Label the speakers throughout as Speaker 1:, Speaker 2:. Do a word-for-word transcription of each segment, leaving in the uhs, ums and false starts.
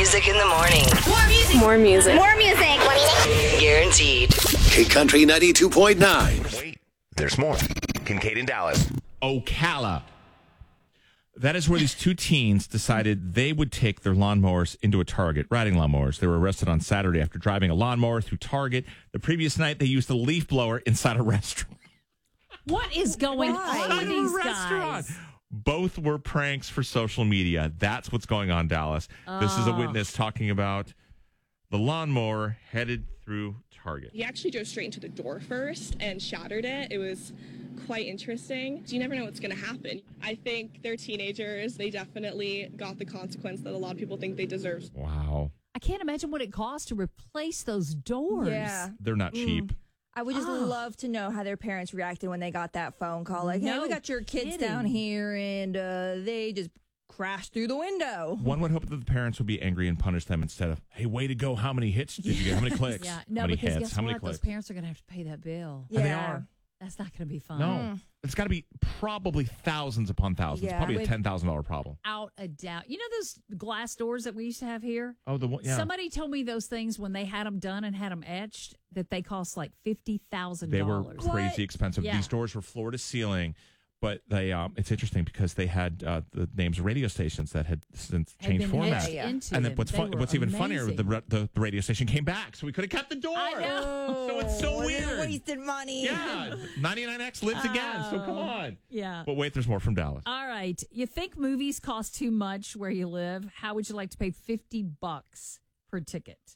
Speaker 1: music in the morning.
Speaker 2: More music. More music. More music. More music.
Speaker 1: Guaranteed.
Speaker 3: K Country ninety-two point nine.
Speaker 4: Wait, there's more. Kincaid in Dallas.
Speaker 5: Ocala. That is where these two teens decided they would take their lawnmowers into a Target, riding lawnmowers. They were arrested on Saturday after driving a lawnmower through Target. The previous night, they used a leaf blower inside a restaurant.
Speaker 6: What is going
Speaker 5: Inside
Speaker 6: on with
Speaker 5: a
Speaker 6: these
Speaker 5: restaurant.
Speaker 6: guys?
Speaker 5: Both were pranks for social media. That's what's going on, Dallas. Oh. This is a witness talking about the lawnmower headed through Target.
Speaker 7: He actually drove straight into the door first and shattered it. It was quite interesting. You never know what's going to happen. I think they're teenagers. They definitely got the consequence that a lot of people think they deserve.
Speaker 5: Wow.
Speaker 6: I can't imagine what it costs to replace those doors.
Speaker 8: Yeah.
Speaker 5: They're not cheap.
Speaker 8: Mm. I would just
Speaker 6: Oh.
Speaker 8: love to know how their parents reacted when they got that phone call. Like,
Speaker 6: No
Speaker 8: hey, we got your kids
Speaker 6: kidding.
Speaker 8: down here, and uh, they just crashed through the window.
Speaker 5: One would hope that the parents would be angry and punish them instead of, hey, way to go. How many hits did you get? How many clicks?
Speaker 6: Yeah, no,
Speaker 5: How many
Speaker 6: because
Speaker 5: hits?
Speaker 6: guess
Speaker 5: How many
Speaker 6: what?
Speaker 5: clicks?
Speaker 6: Those parents are going to have to pay that bill.
Speaker 8: Yeah.
Speaker 5: And they are.
Speaker 6: That's not going to be fun.
Speaker 5: No. It's got to be probably thousands upon thousands.
Speaker 8: Yeah.
Speaker 5: Probably a
Speaker 6: With-
Speaker 5: ten thousand dollars problem.
Speaker 6: Out a doubt. You know those glass doors that we used to have here?
Speaker 5: Oh, the one, yeah.
Speaker 6: Somebody told me those things when they had them done and had them etched that they cost like fifty thousand dollars.
Speaker 5: They were crazy
Speaker 8: What?
Speaker 5: expensive.
Speaker 6: Yeah.
Speaker 5: These doors were floor to ceiling, but they um, it's interesting because they had uh, the names of radio stations that had since
Speaker 6: Had
Speaker 5: changed
Speaker 6: been
Speaker 5: format.
Speaker 6: etched
Speaker 8: Yeah.
Speaker 6: into
Speaker 5: And then
Speaker 6: them.
Speaker 5: what's
Speaker 6: They
Speaker 5: fun,
Speaker 6: were
Speaker 5: what's even funnier, the,
Speaker 6: amazing.
Speaker 5: ra- the the radio station came back, so we could have kept the door.
Speaker 6: I know.
Speaker 5: So it's so
Speaker 8: Oh, they
Speaker 5: weird.
Speaker 8: wasted money.
Speaker 5: Yeah, ninety-nine X lives again. So come on.
Speaker 6: Yeah.
Speaker 5: But wait, there's more from Dallas.
Speaker 6: All right. You think movies cost too much where you live? How would you like to pay fifty bucks per ticket?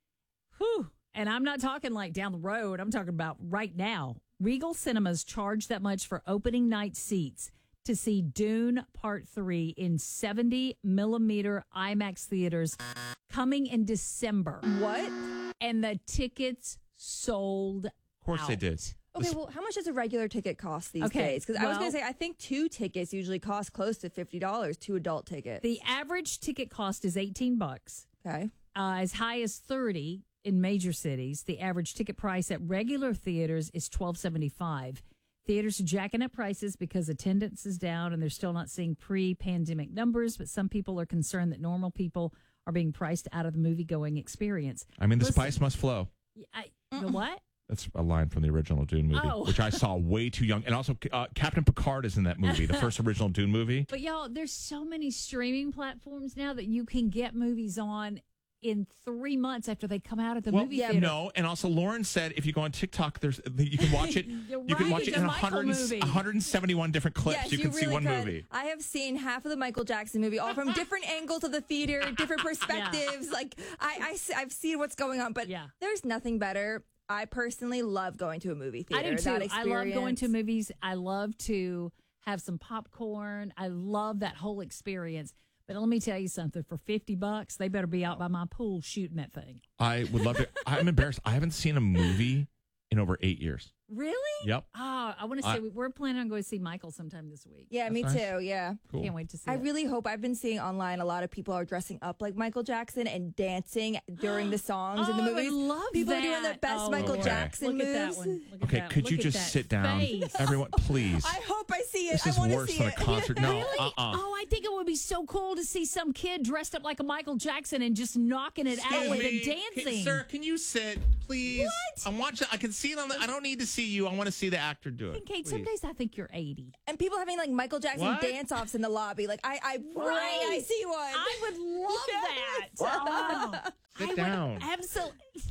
Speaker 6: Whew. And I'm not talking like down the road. I'm talking about right now. Regal Cinemas charge that much for opening night seats to see Dune Part three in seventy millimeter IMAX theaters coming in December.
Speaker 8: What?
Speaker 6: And the tickets sold
Speaker 5: Of course
Speaker 6: out.
Speaker 5: they did.
Speaker 8: Okay, well, how much does a regular ticket cost these
Speaker 6: Okay,
Speaker 8: days? Because I was
Speaker 6: well-
Speaker 8: going to say, I think two tickets usually cost close to fifty dollars, two adult tickets.
Speaker 6: The average ticket cost is eighteen bucks.
Speaker 8: okay.
Speaker 6: Uh, as high as thirty in major cities. The average ticket price at regular theaters is twelve seventy-five. Theaters are jacking up prices because attendance is down and they're still not seeing pre-pandemic numbers, but some people are concerned that normal people are being priced out of the movie-going experience.
Speaker 5: I mean, the
Speaker 6: Listen-
Speaker 5: spice must flow.
Speaker 6: I, the what?
Speaker 5: That's a line from the original Dune movie,
Speaker 6: Oh.
Speaker 5: which I saw way too young. And also, uh, Captain Picard is in that movie, the first original Dune movie.
Speaker 6: But y'all, there's so many streaming platforms now that you can get movies on in three months after they come out of the
Speaker 5: well,
Speaker 6: movie
Speaker 8: yeah,
Speaker 6: theater.
Speaker 5: no, and also Lauren said if you go on TikTok, there's you can watch it.
Speaker 6: You're
Speaker 5: you can
Speaker 6: right,
Speaker 5: watch it
Speaker 6: it's
Speaker 5: in
Speaker 6: a Michael
Speaker 5: 100,
Speaker 6: movie.
Speaker 5: one hundred seventy-one different clips.
Speaker 8: Yes,
Speaker 5: you can see
Speaker 8: really
Speaker 5: one
Speaker 8: could.
Speaker 5: movie.
Speaker 8: I have seen half of the Michael Jackson movie, all from different angles of the theater, different perspectives. Like, I, I, have seen what's going on, but
Speaker 6: Yeah.
Speaker 8: there's nothing better. I personally love going to a movie theater.
Speaker 6: I do too.
Speaker 8: That
Speaker 6: I love going
Speaker 8: experience.
Speaker 6: to movies. I love to have some popcorn. I love that whole experience. But let me tell you something. For fifty bucks, they better be out by my pool shooting that thing.
Speaker 5: I would love to. I'm embarrassed. I haven't seen a movie in over eight years.
Speaker 8: Really?
Speaker 5: Yep.
Speaker 6: Oh, I want to say
Speaker 5: I-
Speaker 6: we- we're planning on going to see Michael sometime this week.
Speaker 8: Yeah, me
Speaker 5: That's nice.
Speaker 8: too. Yeah.
Speaker 5: Cool.
Speaker 6: Can't wait to see
Speaker 8: I
Speaker 6: it.
Speaker 8: really hope. I've been seeing online a lot of people are dressing up like Michael Jackson and dancing during the songs in the
Speaker 6: Oh, I would
Speaker 8: movies.
Speaker 6: love
Speaker 8: people
Speaker 6: that.
Speaker 8: are doing the best
Speaker 6: Oh,
Speaker 8: Michael
Speaker 5: Okay.
Speaker 8: Jackson
Speaker 6: Look
Speaker 8: moves.
Speaker 6: at that one. Look at
Speaker 5: Okay,
Speaker 6: that.
Speaker 5: could
Speaker 6: Look
Speaker 5: you
Speaker 6: at
Speaker 5: just
Speaker 6: that
Speaker 5: sit down,
Speaker 6: face.
Speaker 5: everyone? Please.
Speaker 8: I hope I see it.
Speaker 5: This
Speaker 8: I
Speaker 5: is
Speaker 8: want to
Speaker 5: worse
Speaker 8: see
Speaker 5: than a
Speaker 8: it.
Speaker 5: concert. No,
Speaker 6: Really?
Speaker 5: uh-uh.
Speaker 6: Oh, I think it would be so cool to see some kid dressed up like a Michael Jackson and just knocking it out with the dancing.
Speaker 5: Sir, can you sit, please?
Speaker 6: What?
Speaker 5: I'm watching. I can see it on the. I don't need to see you. I want to see the actor do it.
Speaker 6: Kate, some
Speaker 5: please.
Speaker 6: days I think you're eighty.
Speaker 8: And people having like Michael Jackson
Speaker 5: What?
Speaker 8: dance offs in the lobby. Like I, I pray
Speaker 6: Right.
Speaker 8: I see one.
Speaker 6: I would love that. Oh,
Speaker 5: Sit
Speaker 6: I would
Speaker 5: down.
Speaker 6: Absolutely.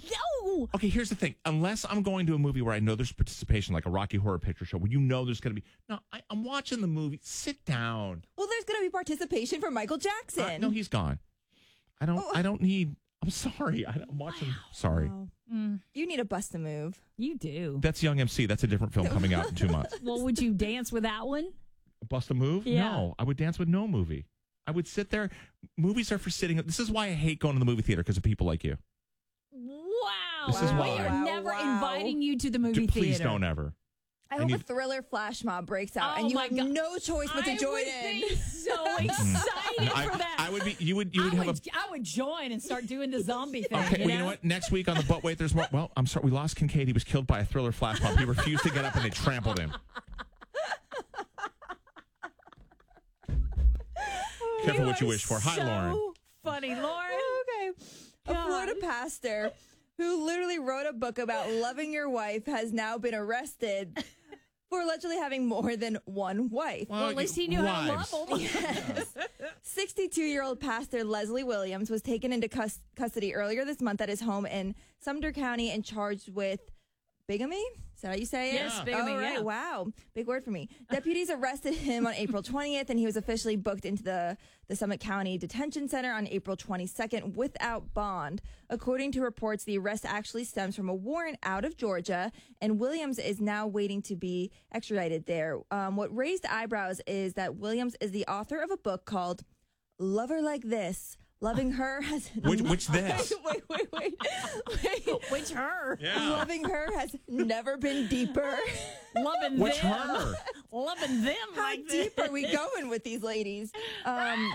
Speaker 6: No.
Speaker 5: Okay, here's the thing. Unless I'm going to a movie where I know there's participation, like a Rocky Horror Picture Show, where you know there's going to be. No, I, I'm watching the movie. Sit down.
Speaker 8: Well, there's going to be participation from Michael Jackson.
Speaker 5: Uh, no, he's gone. I don't.
Speaker 8: Oh.
Speaker 5: I don't need. I'm sorry. I, I'm watching. Sorry.
Speaker 8: Wow. You need a bust a move.
Speaker 6: You do.
Speaker 5: That's Young M C. That's a different film coming out in two months.
Speaker 6: Well, would you dance with that one?
Speaker 5: Bust a move?
Speaker 6: Yeah.
Speaker 5: No, I would dance with no movie. I would sit there. Movies are for sitting. This is why I hate going to the movie theater, because of people like you.
Speaker 6: Wow.
Speaker 5: This is
Speaker 6: We
Speaker 5: why.
Speaker 6: are
Speaker 8: Wow,
Speaker 6: never
Speaker 8: wow.
Speaker 6: inviting you to the movie
Speaker 5: D- please
Speaker 6: theater.
Speaker 5: don't ever.
Speaker 8: I
Speaker 5: And
Speaker 8: hope
Speaker 5: you-
Speaker 8: a thriller flash mob breaks out
Speaker 6: Oh
Speaker 8: and you
Speaker 6: my
Speaker 8: have
Speaker 6: God.
Speaker 8: no choice but to
Speaker 6: I
Speaker 8: join
Speaker 6: would
Speaker 8: in.
Speaker 6: be so excited
Speaker 5: I,
Speaker 6: for that.
Speaker 5: I would be. You would. You would
Speaker 6: I
Speaker 5: have
Speaker 6: would,
Speaker 5: a.
Speaker 6: I would join and start doing the zombie thing.
Speaker 5: Okay,
Speaker 6: you
Speaker 5: well, you know what? Next week on the But Wait, There's More. Well, I'm sorry. We lost Kincaid. He was killed by a thriller flash mob. He refused to get up and they trampled him. Careful what you wish for. Hi,
Speaker 6: so
Speaker 5: Lauren.
Speaker 6: funny, Lauren.
Speaker 8: Okay. A Florida pastor who literally wrote a book about loving your wife has now been arrested for allegedly having more than one wife.
Speaker 6: Well, at least he knew
Speaker 5: wives.
Speaker 6: how to love them.
Speaker 8: Yes. sixty-two-year-old pastor Leslie Williams was taken into cus- custody earlier this month at his home in Sumter County and charged with bigamy? Is that how you say it?
Speaker 6: Yes, bigamy,
Speaker 8: Oh, right.
Speaker 6: yeah.
Speaker 8: Wow. Big word for me. Deputies arrested him on April twentieth, and he was officially booked into the, the Summit County Detention Center on April twenty-second without bond. According to reports, the arrest actually stems from a warrant out of Georgia, and Williams is now waiting to be extradited there. Um, what raised eyebrows is that Williams is the author of a book called Love Her Like This. Loving her has
Speaker 5: Which, which this?
Speaker 8: wait, wait, wait, wait.
Speaker 6: Which her?
Speaker 5: Yeah.
Speaker 8: Loving her has never been deeper.
Speaker 6: Loving
Speaker 5: Which
Speaker 6: them.
Speaker 5: her?
Speaker 6: Loving them
Speaker 8: How
Speaker 6: like
Speaker 8: deep
Speaker 6: this.
Speaker 8: are we going with these ladies? Um,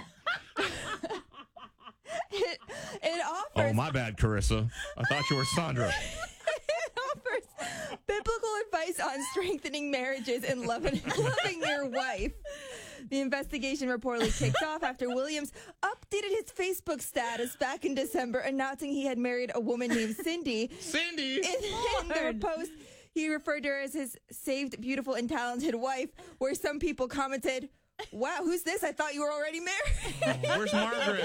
Speaker 8: it, it offers
Speaker 5: Oh, my bad, Carissa. I thought you were Sandra.
Speaker 8: it offers biblical advice on strengthening marriages and loving loving your wife. The investigation reportedly kicked off after Williams updated his Facebook status back in December, announcing he had married a woman named Cindy.
Speaker 5: Cindy.
Speaker 8: In, in their post, he referred to her as his saved, beautiful, and talented wife, where some people commented, "Wow, who's this? I thought you were already married."
Speaker 5: Oh, where's Margaret?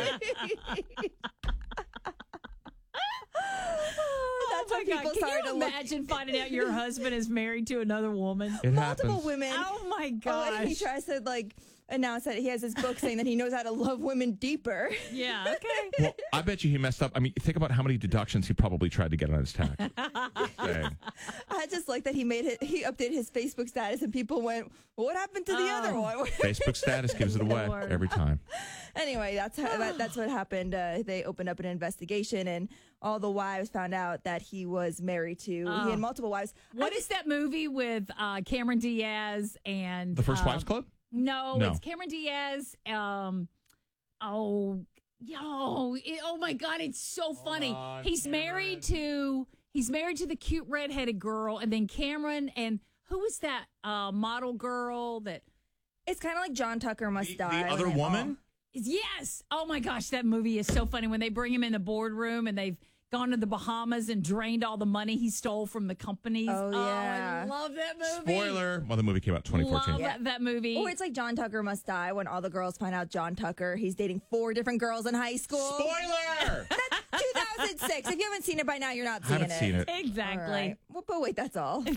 Speaker 8: That's
Speaker 6: Oh
Speaker 8: when
Speaker 6: my God.
Speaker 8: people
Speaker 6: Can
Speaker 8: started
Speaker 6: you
Speaker 8: to look.
Speaker 6: imagine finding out your husband is married to another woman?
Speaker 5: It
Speaker 8: Multiple
Speaker 5: happens.
Speaker 8: women.
Speaker 6: Oh my
Speaker 8: Oh, and he
Speaker 6: gosh.
Speaker 8: tries to like announce that he has his book saying that he knows how to love women deeper.
Speaker 6: Yeah, okay.
Speaker 5: Well, I bet you he messed up. I mean, think about how many deductions he probably tried to get on his tax. Dang.
Speaker 8: I just like that he made it. He updated his Facebook status, and people went, well, "What happened to the
Speaker 6: Oh.
Speaker 8: other one?"
Speaker 5: Facebook status gives it away
Speaker 6: Lord.
Speaker 5: every time.
Speaker 8: Anyway, that's how, that, that's what happened. Uh, they opened up an investigation, and all the wives found out that he was married to. He
Speaker 6: Oh.
Speaker 8: had multiple wives.
Speaker 6: What
Speaker 8: I
Speaker 6: is that movie with uh, Cameron Diaz and
Speaker 5: The First
Speaker 6: um,
Speaker 5: Wives Club?
Speaker 6: No,
Speaker 5: No.
Speaker 6: it's Cameron Diaz. Um, oh, yo, it, oh my God, it's so funny.
Speaker 5: on,
Speaker 6: he's
Speaker 5: Cameron.
Speaker 6: married to he's married to the cute redheaded girl, and then Cameron and who is that uh, model girl that?
Speaker 8: It's kind of like John Tucker Must
Speaker 5: The,
Speaker 8: Die.
Speaker 5: the other
Speaker 8: when they-
Speaker 5: woman?
Speaker 6: Yes. Oh my gosh, that movie is so funny when they bring him in the boardroom and they've gone to the Bahamas and drained all the money he stole from the companies.
Speaker 8: Oh, yeah.
Speaker 6: I love that movie.
Speaker 5: Spoiler. Well, the movie came out twenty fourteen.
Speaker 6: Love that, that movie.
Speaker 8: Or it's like John Tucker Must Die when all the girls find out John Tucker, he's dating four different girls in high school.
Speaker 5: Spoiler!
Speaker 8: That's two thousand six. If you haven't seen it by now, you're not
Speaker 5: I
Speaker 8: seeing
Speaker 5: haven't seen it.
Speaker 6: exactly.
Speaker 8: All right. Well, but wait, that's all.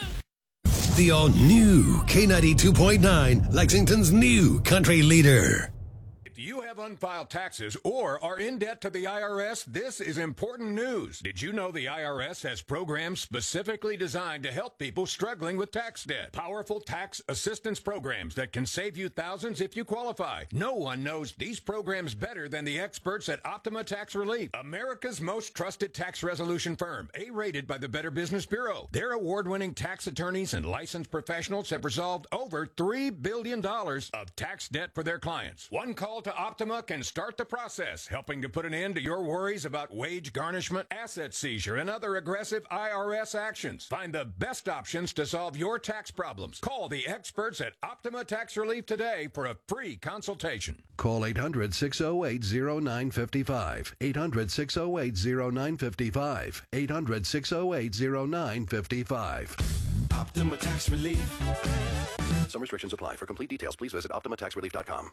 Speaker 3: The all-new K ninety-two point nine, Lexington's new country leader.
Speaker 1: If you have unfiled taxes or are in debt to the I R S, this is important news. Did you know the I R S has programs specifically designed to help people struggling with tax debt? Powerful tax assistance programs that can save you thousands if you qualify. No one knows these programs better than the experts at Optima Tax Relief, America's most trusted tax resolution firm, A-rated by the Better Business Bureau. Their award-winning tax attorneys and licensed professionals have resolved over three billion dollars of tax debt for their clients. One call to Optima can start the process, helping to put an end to your worries about wage garnishment, asset seizure, and other aggressive I R S actions. Find the best options to solve your tax problems. Call the experts at Optima Tax Relief today for a free consultation.
Speaker 3: Call eight hundred, six oh eight, oh nine five five. eight hundred, six oh eight, oh nine five five. eight hundred, six oh eight, oh nine five five.
Speaker 9: Optima Tax Relief.
Speaker 3: Some restrictions apply. For complete details, please visit optima tax relief dot com.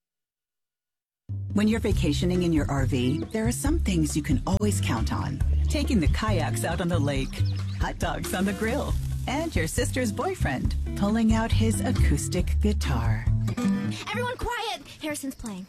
Speaker 10: When you're vacationing in your R V, there are some things you can always count on. Taking the kayaks out on the lake, hot dogs on the grill, and your sister's boyfriend pulling out his acoustic guitar.
Speaker 2: Everyone quiet! Harrison's playing.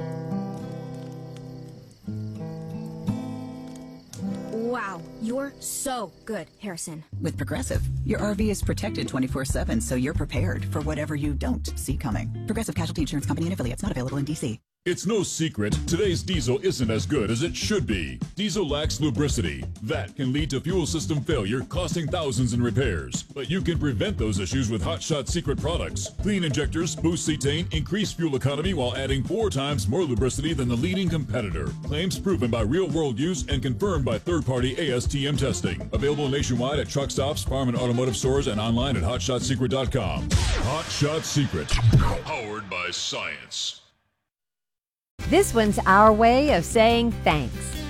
Speaker 2: Wow, you're so good, Harrison.
Speaker 10: With Progressive, your R V is protected twenty-four seven, so you're prepared for whatever you don't see coming. Progressive Casualty Insurance Company and affiliates, not available in D C.
Speaker 11: It's no secret, today's diesel isn't as good as it should be. Diesel lacks lubricity. That can lead to fuel system failure, costing thousands in repairs. But you can prevent those issues with Hot Shot Secret products. Clean injectors, boost cetane, increase fuel economy while adding four times more lubricity than the leading competitor. Claims proven by real-world use and confirmed by third-party A S T M testing. Available nationwide at truck stops, farm and automotive stores, and online at hot shot secret dot com. Hot Shot Secret. Powered by science.
Speaker 12: This one's our way of saying thanks.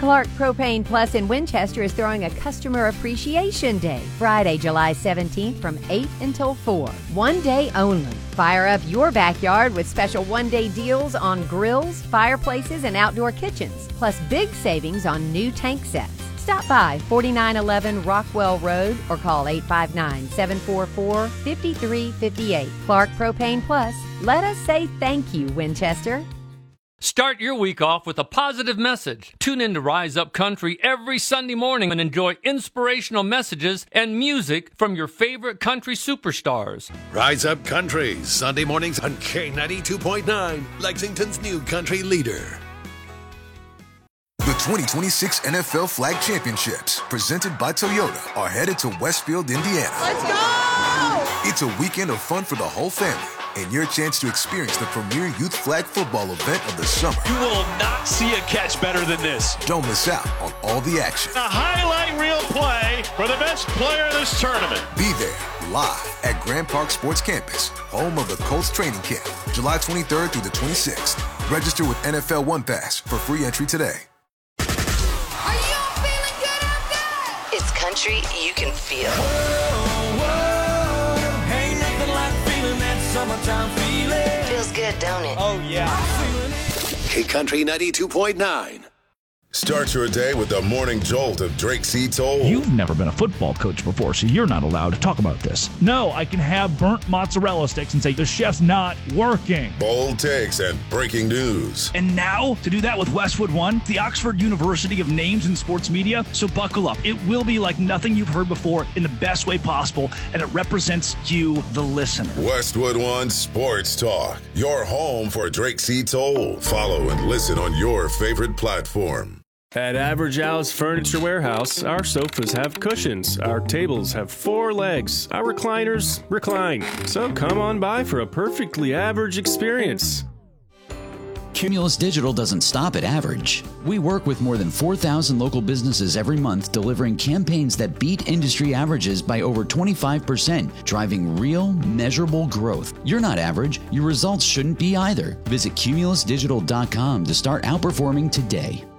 Speaker 12: Clark Propane Plus in Winchester is throwing a Customer Appreciation Day, Friday, July seventeenth from eight until four. One day only. Fire up your backyard with special one-day deals on grills, fireplaces, and outdoor kitchens, plus big savings on new tank sets. Stop by forty-nine eleven Rockwell Road or call eight five nine, seven four four, five three five eight. Clark Propane Plus. Let us say thank you, Winchester.
Speaker 13: Start your week off with a positive message. Tune in to Rise Up Country every Sunday morning and enjoy inspirational messages and music from your favorite country superstars.
Speaker 14: Rise Up Country, Sunday mornings on K ninety-two point nine, Lexington's new country leader.
Speaker 15: The twenty twenty-six N F L Flag Championships, presented by Toyota, are headed to Westfield, Indiana.
Speaker 16: Let's go!
Speaker 15: It's a weekend of fun for the whole family, and your chance to experience the premier youth flag football event of the summer.
Speaker 17: You will not see a catch better than this.
Speaker 15: Don't miss out on all the action.
Speaker 17: A highlight reel play for the best player in this tournament.
Speaker 15: Be there, live at Grand Park Sports Campus, home of the Colts training camp, July twenty-third through the twenty-sixth. Register with N F L One Pass for free entry today.
Speaker 18: It's country you can feel.
Speaker 9: Whoa, whoa, ain't nothing like feeling that summertime feeling.
Speaker 18: Feels good, don't it?
Speaker 9: Oh, yeah.
Speaker 14: K Country ninety-two point nine.
Speaker 19: Start your day with the morning jolt of Drake C. Toll.
Speaker 20: You've never been a football coach before, so you're not allowed to talk about this. No, I can have burnt mozzarella sticks and say the chef's not working.
Speaker 19: Bold takes and breaking news.
Speaker 20: And now, to do that with Westwood One, the Oxford University of Names in Sports Media. So buckle up. It will be like nothing you've heard before in the best way possible, and it represents you, the listener.
Speaker 19: Westwood One Sports Talk, your home for Drake C. Toll. Follow and listen on your favorite platform.
Speaker 21: At Average Al's Furniture Warehouse, our sofas have cushions, our tables have four legs, our recliners recline. So come on by for a perfectly average experience.
Speaker 22: Cumulus Digital doesn't stop at average. We work with more than four thousand local businesses every month, delivering campaigns that beat industry averages by over twenty-five percent, driving real, measurable growth. You're not average. Your results shouldn't be either. Visit cumulus digital dot com to start outperforming today.